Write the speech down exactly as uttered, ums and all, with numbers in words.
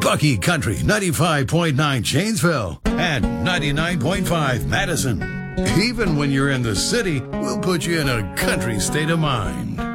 Bucky Country ninety-five point nine Janesville and ninety-nine point five Madison. Even when you're in the city, we'll put you in a country state of mind.